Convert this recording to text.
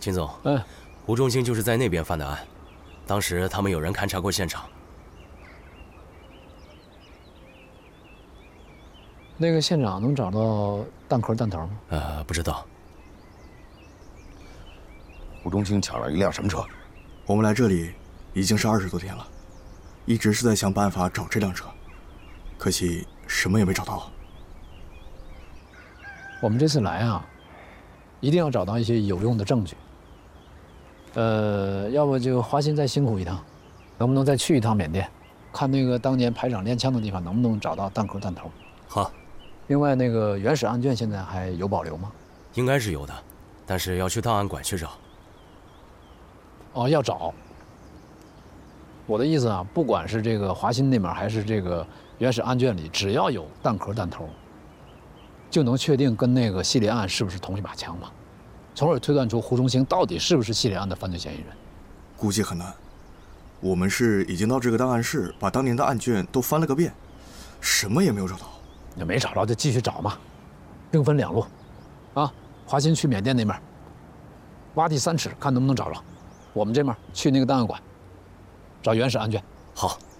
秦总， 嗯， 胡忠兴就是在那边犯的案，当时他们有人勘察过现场。 那个现场能找到弹壳弹头吗？ 不知道。 胡忠兴抢了一辆什么车？ 我们来这里已经是20多天了，一直是在想办法找这辆车，可惜什么也没找到。 我们这次来啊，一定要找到一些有用的证据。要不就华歆再辛苦一趟，能不能再去一趟缅甸，看那个当年排长练枪的地方能不能找到弹壳弹头？ 好。 另外，那个原始案卷现在还有保留吗？ 应该是有的，但是要去档案馆去找。 哦，要找。我的意思啊，不管是这个华歆那边，还是这个原始案卷里，只要有弹壳弹头，就能确定跟那个系列案是不是同一把枪嘛，从而推断出胡忠兴到底是不是系列案的犯罪嫌疑人。 估计很难。我们是已经到这个档案室，把当年的案卷都翻了个遍，什么也没有找到。 也没找着就继续找嘛，兵分2路，啊，华歆去缅甸那边挖地3尺，看能不能找着。我们这边去那个档案馆找原始案卷。 好。